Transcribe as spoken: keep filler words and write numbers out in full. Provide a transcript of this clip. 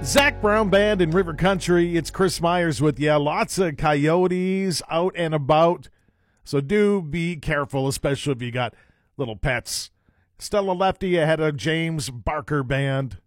Zach Brown Band in River Country. It's Chris Myers with you. Lots of coyotes out and about, so do be careful, especially if you got little pets. Stella Lefty ahead of James Barker Band.